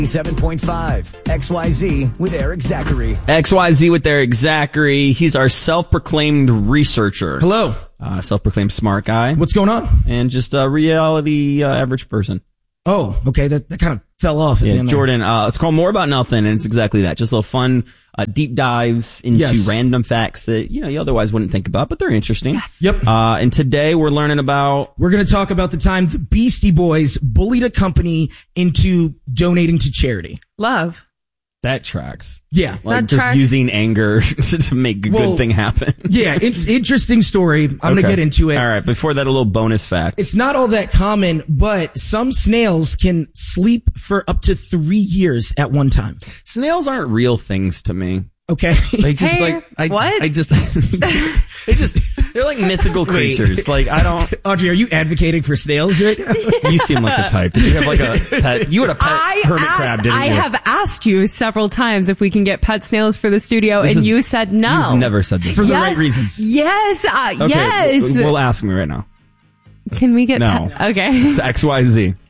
7.5 XYZ with Eric Zachary. XYZ with Eric Zachary. He's our self-proclaimed researcher. Hello. Self-proclaimed smart guy. What's going on? And just a reality average person. Oh, okay. That kind of fell off at the end there. Jordan, it's called More About Nothing, and it's exactly that. Just little fun deep dives into random facts that, you otherwise wouldn't think about, but they're interesting. Yes. Yep. And today we're learning about... We're going to talk about the time the Beastie Boys bullied a company into donating to charity. Love. That tracks. Yeah. Like just using anger to make a good thing happen. Yeah. Interesting story. I'm going to get into it. All right. Before that, a little bonus fact. It's not all that common, but some snails can sleep for up to 3 years at one time. Snails aren't real things to me. Okay. They just they're like mythical creatures. Like, I don't... Audrey, are you advocating for snails right now? You seem like the type. Did you have like a pet? You had a pet hermit crab, didn't you? I have asked you several times if we can get pet snails for the studio, and you said no. You've never said this. For the right reasons. Yes, okay, yes. Well, ask me right now. Can we get no? Okay. It's XYZ.